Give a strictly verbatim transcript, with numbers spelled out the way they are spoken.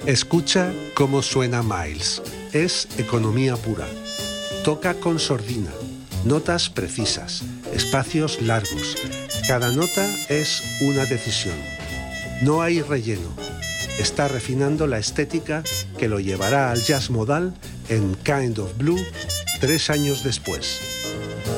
Escucha cómo suena Miles. Es economía pura. Toca con sordina, notas precisas, espacios largos. Cada nota es una decisión. No hay relleno. Está refinando la estética que lo llevará al jazz modal en Kind of Blue tres años después.